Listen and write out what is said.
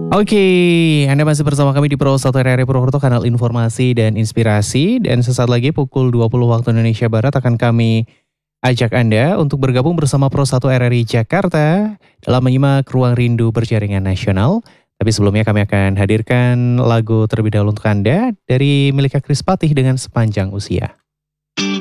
Oke, Anda masih bersama kami di Pro 1 RRI Purwokerto, kanal informasi dan inspirasi. Dan sesaat lagi pukul 20 waktu Indonesia Barat akan kami ajak Anda untuk bergabung bersama Pro 1 RRI Jakarta dalam menyimak Ruang Rindu Berjaringan Nasional. Tapi sebelumnya kami akan hadirkan lagu terlebih dahulu untuk Anda dari milik Kak Kris Patih dengan Sepanjang Usia.